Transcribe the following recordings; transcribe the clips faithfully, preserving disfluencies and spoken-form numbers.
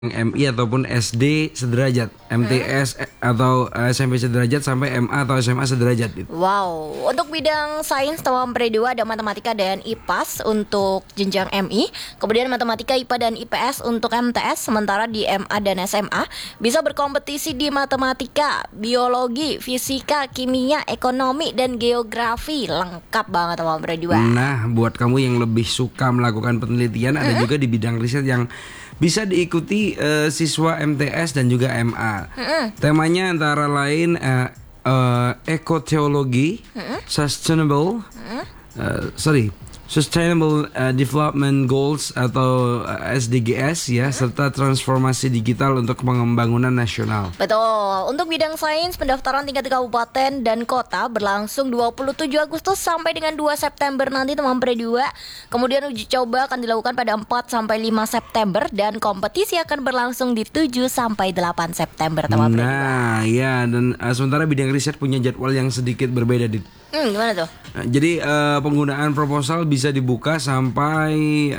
M I ataupun S D sederajat, M T S hmm? atau S M P sederajat sampai M A atau S M A sederajat gitu. Wow, untuk bidang sains tahun dua ada matematika dan I P A S untuk jenjang M I, kemudian matematika, I P A dan I P S untuk M T S, sementara di M A dan S M A bisa berkompetisi di matematika, biologi, fisika, kimia, ekonomi dan geografi. Lengkap banget tahun dua. Nah, buat kamu yang lebih suka melakukan penelitian, ada hmm? juga di bidang riset yang bisa diikuti uh, siswa M T S dan juga M A. Mm-hmm. Temanya antara lain uh, uh, ekoteologi, mm-hmm. sustainable, mm-hmm. uh, sorry, Sustainable uh, Development Goals atau uh, S D G S ya, hmm? serta transformasi digital untuk pembangunan nasional. Betul. Untuk bidang sains, pendaftaran tingkat kabupaten dan kota berlangsung dua puluh tujuh Agustus sampai dengan dua September nanti teman dua. Kemudian uji coba akan dilakukan pada empat sampai lima September dan kompetisi akan berlangsung di tujuh sampai delapan September teman dua. Nah, ya, dan uh, sementara bidang riset punya jadwal yang sedikit berbeda di Hmm, gimana tuh? Nah, jadi uh, penggunaan proposal bisa dibuka sampai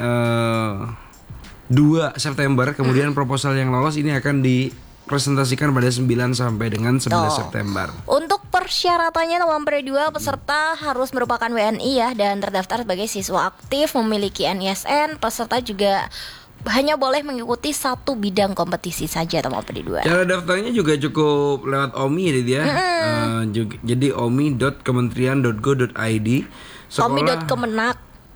uh, dua September. Kemudian hmm. proposal yang lolos ini akan dipresentasikan pada sembilan sampai dengan sebelas September. Untuk persyaratannya teman dua, peserta hmm. harus merupakan W N I ya dan terdaftar sebagai siswa aktif, memiliki N I S N. Peserta juga hanya boleh mengikuti satu bidang kompetisi saja teman dua. Cara daftarnya juga cukup lewat O M I ya. Mm-hmm. Uh, juga, jadi omi dot kementerian dot go dot i d. omi dot kemenak.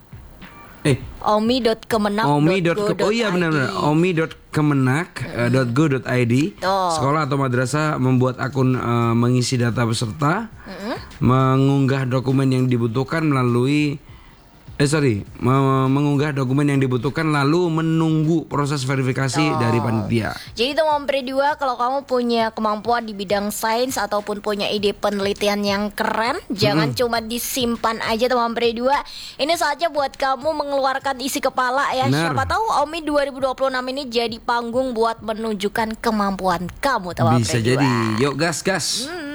Eh, omi dot kemenak. omi. Oh iya benar-benar. omi dot kemenak dot go dot i d. Oh. Sekolah atau madrasah membuat akun uh, mengisi data peserta, mm-hmm. mengunggah dokumen yang dibutuhkan melalui Eh sorry, mengunggah dokumen yang dibutuhkan lalu menunggu proses verifikasi oh. dari panitia. Jadi teman dua, kalau kamu punya kemampuan di bidang sains ataupun punya ide penelitian yang keren, hmm. jangan cuma disimpan aja teman dua. Ini saatnya buat kamu mengeluarkan isi kepala ya. Benar. Siapa tahu O M I dua ribu dua puluh enam ini jadi panggung buat menunjukkan kemampuan kamu teman dua. Bisa jadi. Yuk gas gas. Hmm.